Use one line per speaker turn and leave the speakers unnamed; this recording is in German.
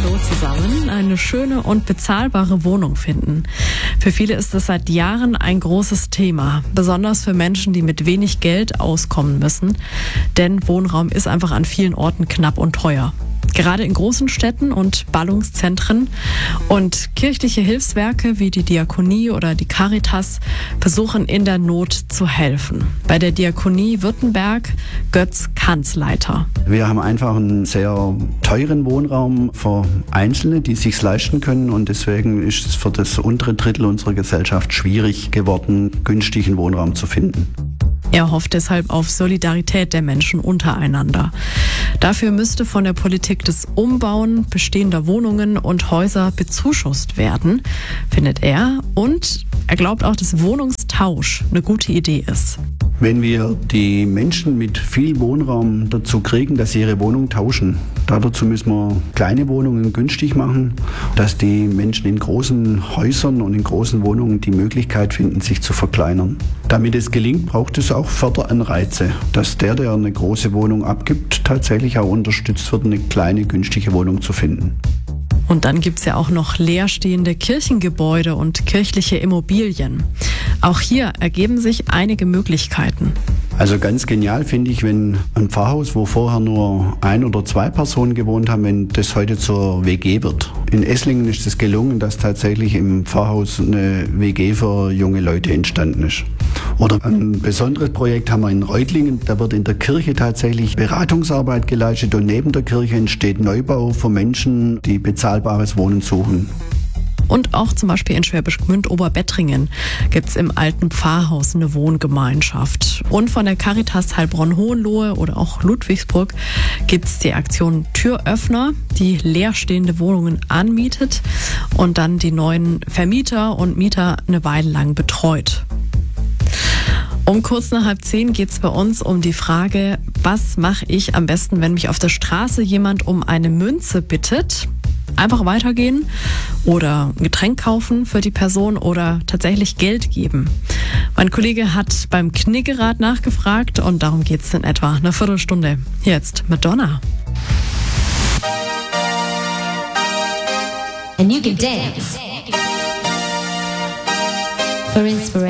Hallo zusammen. Eine schöne und bezahlbare Wohnung finden. Für viele ist es seit Jahren ein großes Thema, besonders für Menschen, die mit wenig Geld auskommen müssen. Denn Wohnraum ist einfach an vielen Orten knapp und teuer. Gerade in großen Städten und Ballungszentren. Und kirchliche Hilfswerke wie die Diakonie oder die Caritas versuchen in der Not zu helfen. Bei der Diakonie Württemberg Götz Kanzleiter.
Wir haben einfach einen sehr teuren Wohnraum für Einzelne, die es sich leisten können. Und deswegen ist es für das untere Drittel unserer Gesellschaft schwierig geworden, günstigen Wohnraum zu finden.
Er hofft deshalb auf Solidarität der Menschen untereinander. Dafür müsste von der Politik das Umbauen bestehender Wohnungen und Häuser bezuschusst werden, findet er. Und er glaubt auch, dass Wohnungstausch eine gute Idee ist.
Wenn wir die Menschen mit viel Wohnraum dazu kriegen, dass sie ihre Wohnung tauschen, dazu müssen wir kleine Wohnungen günstig machen, dass die Menschen in großen Häusern und in großen Wohnungen die Möglichkeit finden, sich zu verkleinern. Damit es gelingt, braucht es auch Förderanreize, dass der eine große Wohnung abgibt, tatsächlich auch unterstützt wird, eine kleine, günstige Wohnung zu finden.
Und dann gibt's ja auch noch leerstehende Kirchengebäude und kirchliche Immobilien. Auch hier ergeben sich einige Möglichkeiten.
Also ganz genial finde ich, wenn ein Pfarrhaus, wo vorher nur 1 oder 2 Personen gewohnt haben, wenn das heute zur WG wird. In Esslingen ist es gelungen, dass tatsächlich im Pfarrhaus eine WG für junge Leute entstanden ist. Oder ein besonderes Projekt haben wir in Reutlingen, da wird in der Kirche tatsächlich Beratungsarbeit geleistet und neben der Kirche entsteht Neubau für Menschen, die bezahlbares Wohnen suchen.
Und auch zum Beispiel in Schwäbisch Gmünd Oberbettringen gibt's im alten Pfarrhaus eine Wohngemeinschaft. Und von der Caritas Heilbronn-Hohenlohe oder auch Ludwigsburg gibt's die Aktion Türöffner, die leerstehende Wohnungen anmietet und dann die neuen Vermieter und Mieter eine Weile lang betreut. Um kurz nach 9:30 geht's bei uns um die Frage, was mache ich am besten, wenn mich auf der Straße jemand um eine Münze bittet? Einfach weitergehen oder ein Getränk kaufen für die Person oder tatsächlich Geld geben. Mein Kollege hat beim Kniggerad nachgefragt und darum geht's in etwa eine Viertelstunde. Jetzt Madonna.
And you can dance for inspiration.